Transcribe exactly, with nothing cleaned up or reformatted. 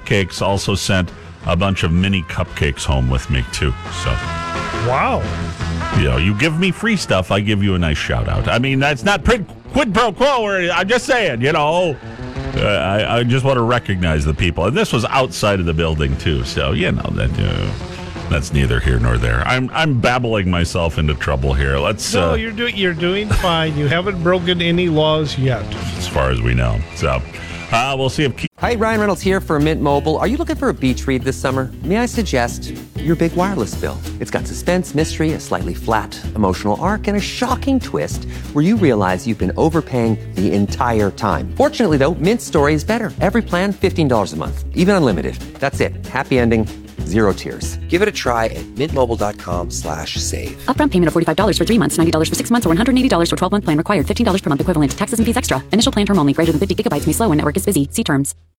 Cupcakes also sent a bunch of mini cupcakes home with me, too. So, wow. You know, you give me free stuff, I give you a nice shout out. I mean, that's not quid pro quo. Or I'm just saying, you know, uh, I, I just want to recognize the people. And this was outside of the building, too. So, you know, that uh, that's neither here nor there. I'm I'm babbling myself into trouble here. Let's. No, uh, you're doing you're doing fine. You haven't broken any laws yet, as far as we know. So, uh, we'll see if. Ke- Hi, Ryan Reynolds here for Mint Mobile. Are you looking for a beach read this summer? May I suggest your big wireless bill? It's got suspense, mystery, a slightly flat emotional arc, and a shocking twist where you realize you've been overpaying the entire time. Fortunately, though, Mint's story is better. Every plan, fifteen dollars a month, even unlimited. That's it. Happy ending. Zero tears. Give it a try at mintmobile.com slash save. Upfront payment of forty-five dollars for three months, ninety dollars for six months, or one hundred eighty dollars for twelve-month plan required. fifteen dollars per month equivalent. Taxes and fees extra. Initial plan term only. Greater than fifty gigabytes may slow when network is busy. See terms.